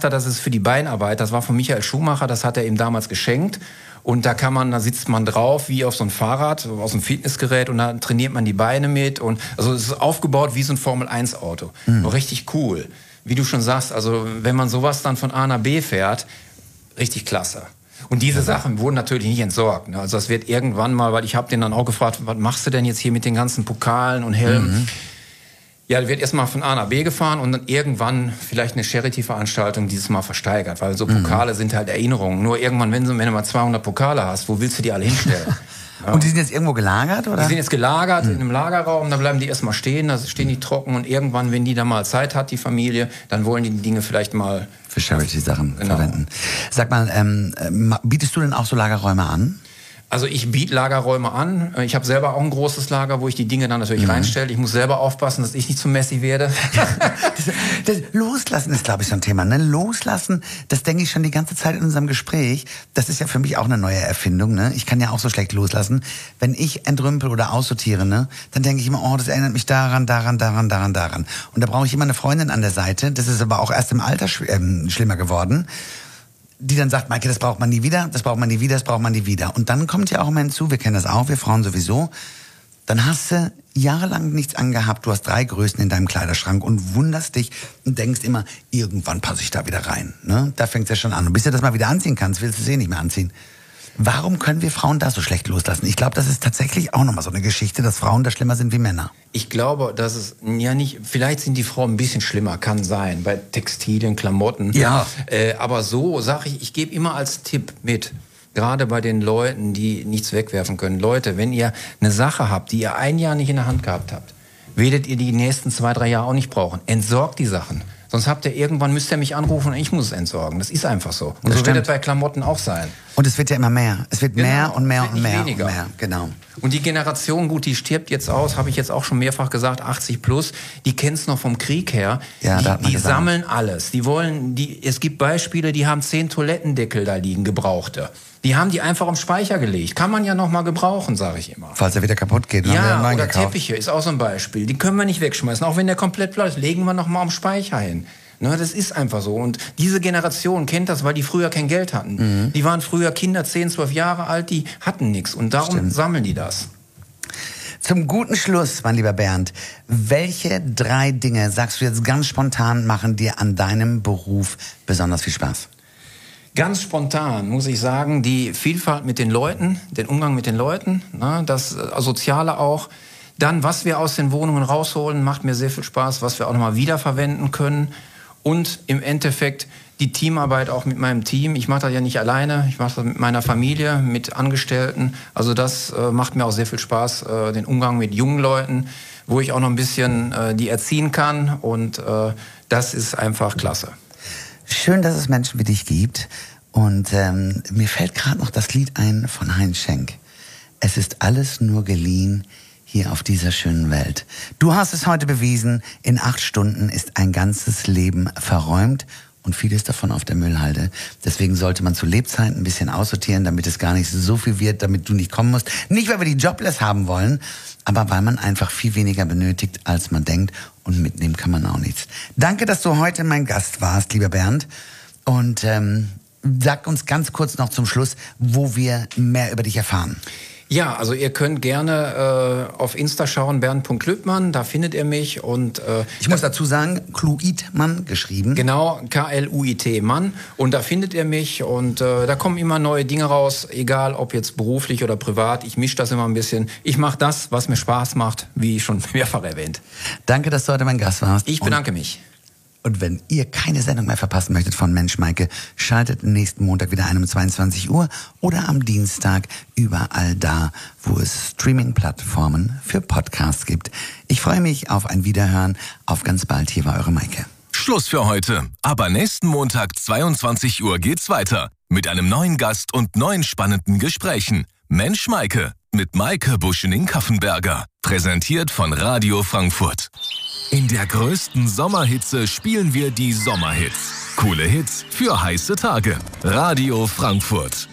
sagt er, das ist für die Beinarbeit. Das war von Michael Schumacher, das hat er ihm damals geschenkt. Und da sitzt man drauf wie auf so ein Fahrrad, aus einem Fitnessgerät und da trainiert man die Beine mit. Und also es ist aufgebaut wie so ein Formel-1-Auto. Richtig cool. Wie du schon sagst, also wenn man sowas dann von A nach B fährt, richtig klasse. Und diese Sachen wurden natürlich nicht entsorgt. Ne? Also das wird irgendwann mal, weil ich habe den dann auch gefragt, was machst du denn jetzt hier mit den ganzen Pokalen und Helmen? Ja, da wird erstmal von A nach B gefahren und dann irgendwann vielleicht eine Charity-Veranstaltung dieses Mal versteigert, weil so Pokale sind halt Erinnerungen. Nur irgendwann, wenn du mal 200 Pokale hast, wo willst du die alle hinstellen? Ja. Und die sind jetzt irgendwo gelagert, oder? Die sind jetzt gelagert in einem Lagerraum, da bleiben die erstmal stehen, da stehen die trocken und irgendwann, wenn die dann mal Zeit hat, die Familie, dann wollen die Dinge vielleicht mal für Charity-Sachen verwenden. Sag mal, bietest du denn auch so Lagerräume an? Also ich biete Lagerräume an. Ich habe selber auch ein großes Lager, wo ich die Dinge dann natürlich reinstelle. Ich muss selber aufpassen, dass ich nicht zu messy werde. Das Loslassen ist, glaube ich, so ein Thema. Ne? Loslassen, das denke ich schon die ganze Zeit in unserem Gespräch. Das ist ja für mich auch eine neue Erfindung. Ne? Ich kann ja auch so schlecht loslassen. Wenn ich entrümpel oder aussortiere, ne, dann denke ich immer, oh, das erinnert mich daran. Und da brauche ich immer eine Freundin an der Seite. Das ist aber auch erst im Alter schlimmer geworden. Die dann sagt, Maike, das braucht man nie wieder, das braucht man nie wieder, das braucht man nie wieder. Und dann kommt ja auch immer hinzu, wir kennen das auch, wir Frauen sowieso, dann hast du jahrelang nichts angehabt, du hast 3 Größen in deinem Kleiderschrank und wunderst dich und denkst immer, irgendwann passe ich da wieder rein. Ne? Da fängt es ja schon an. Und bis du das mal wieder anziehen kannst, willst du es nicht mehr anziehen. Warum können wir Frauen da so schlecht loslassen? Ich glaube, das ist tatsächlich auch nochmal so eine Geschichte, dass Frauen da schlimmer sind wie Männer. Ich glaube, dass es ja nicht, vielleicht sind die Frauen ein bisschen schlimmer, kann sein, bei Textilien, Klamotten. Ja. Aber so sage ich gebe immer als Tipp mit, gerade bei den Leuten, die nichts wegwerfen können. Leute, wenn ihr eine Sache habt, die ihr 1 Jahr nicht in der Hand gehabt habt, werdet ihr die nächsten 2, 3 Jahre auch nicht brauchen. Entsorgt die Sachen. Sonst müsst ihr mich anrufen und ich muss es entsorgen. Das ist einfach so. Und so wird es bei Klamotten auch sein. Und es wird ja immer mehr. Es wird mehr und mehr und mehr weniger. Und mehr. Genau. Und die Generation, gut, die stirbt jetzt aus, habe ich jetzt auch schon mehrfach gesagt, 80 plus, die kennt's noch vom Krieg her. Ja, die sammeln alles. Es gibt Beispiele, die haben 10 Toilettendeckel da liegen, gebrauchte. Die haben die einfach am Speicher gelegt. Kann man ja noch mal gebrauchen, sage ich immer. Falls er wieder kaputt geht. Ja, oder Teppiche ist auch so ein Beispiel. Die können wir nicht wegschmeißen. Auch wenn der komplett bleibt, legen wir noch mal am Speicher hin. Ne, das ist einfach so. Und diese Generation kennt das, weil die früher kein Geld hatten. Die waren früher Kinder, 10, 12 Jahre alt, die hatten nichts. Und darum sammeln die das. Zum guten Schluss, mein lieber Bernd, welche 3 Dinge, sagst du jetzt ganz spontan, machen dir an deinem Beruf besonders viel Spaß? Ganz spontan muss ich sagen, die Vielfalt mit den Leuten, den Umgang mit den Leuten, ne, das Soziale auch. Dann, was wir aus den Wohnungen rausholen, macht mir sehr viel Spaß, was wir auch nochmal wiederverwenden können. Und im Endeffekt die Teamarbeit auch mit meinem Team. Ich mache das ja nicht alleine, ich mache das mit meiner Familie, mit Angestellten. Also das macht mir auch sehr viel Spaß, den Umgang mit jungen Leuten, wo ich auch noch ein bisschen die erziehen kann. Und das ist einfach klasse. Schön, dass es Menschen wie dich gibt. Und mir fällt gerade noch das Lied ein von Heinz Schenk. Es ist alles nur geliehen hier auf dieser schönen Welt. Du hast es heute bewiesen, in 8 Stunden ist ein ganzes Leben verräumt und vieles davon auf der Müllhalde. Deswegen sollte man zu Lebzeiten ein bisschen aussortieren, damit es gar nicht so viel wird, damit du nicht kommen musst. Nicht, weil wir die Jobless haben wollen, aber weil man einfach viel weniger benötigt, als man denkt, und mitnehmen kann man auch nichts. Danke, dass du heute mein Gast warst, lieber Bernd. Und sag uns ganz kurz noch zum Schluss, wo wir mehr über dich erfahren. Ja, also ihr könnt gerne auf Insta schauen, bernd.klüttmann, da findet ihr mich. Und ich muss dazu sagen, Kluitmann geschrieben. Genau, K-L-U-I-T Mann. Und da findet ihr mich und da kommen immer neue Dinge raus, egal ob jetzt beruflich oder privat. Ich mische das immer ein bisschen. Ich mache das, was mir Spaß macht, wie schon mehrfach erwähnt. Danke, dass du heute mein Gast warst. Ich bedanke mich. Und wenn ihr keine Sendung mehr verpassen möchtet von Mensch Maike, schaltet nächsten Montag wieder ein um 22 Uhr oder am Dienstag überall da, wo es Streaming-Plattformen für Podcasts gibt. Ich freue mich auf ein Wiederhören. Auf ganz bald. Hier war eure Maike. Schluss für heute. Aber nächsten Montag 22 Uhr geht's weiter. Mit einem neuen Gast und neuen spannenden Gesprächen. Mensch Maike mit Maike Buschening-Kaffenberger. Präsentiert von Radio Frankfurt. In der größten Sommerhitze spielen wir die Sommerhits. Coole Hits für heiße Tage. Radio Frankfurt.